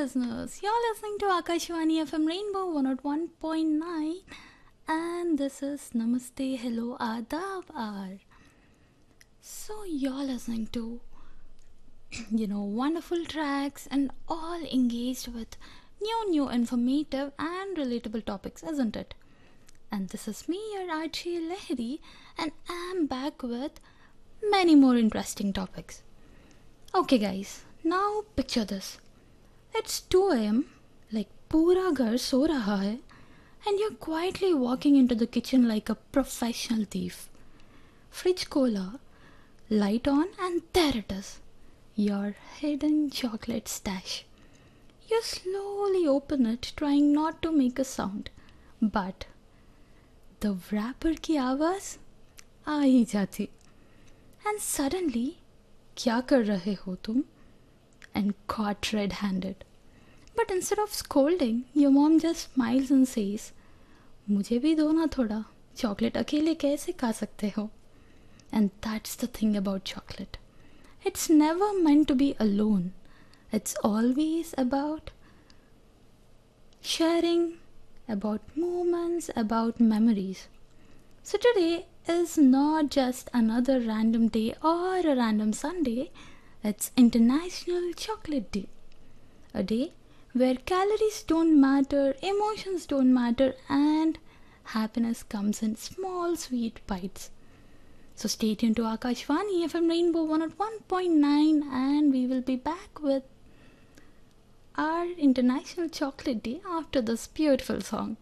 listeners, you're listening to Akashvani FM Rainbow 101.9 and this is Namaste Hello Adab R. So you're listening to wonderful tracks and all engaged with new informative and relatable topics, isn't it? And this is me, your Archie Lehri, and I'm back with many more interesting topics. Okay guys, now picture this. It's 2 a.m. like पूरा घर सो रहा है and you're quietly walking into the kitchen like a professional thief. Fridge cola, light on, and there it is. Your hidden chocolate stash. You slowly open it, trying not to make a sound. But the wrapper की आवाज़ आ ही जाती. And suddenly, क्या कर रहे हो तुम? And caught red-handed. But instead of scolding, your mom just smiles and says, मुझे भी दो ना थोड़ा. Chocolate अकेले कैसे खा सकते हो? And that's the thing about chocolate. It's never meant to be alone. It's always about sharing, about moments, about memories. So today is not just another random day or a random Sunday. It's International Chocolate Day. A day where calories don't matter, emotions don't matter, and happiness comes in small sweet bites. So stay tuned to Akashvani FM Rainbow 101.9 and we will be back with our International Chocolate Day after this beautiful song.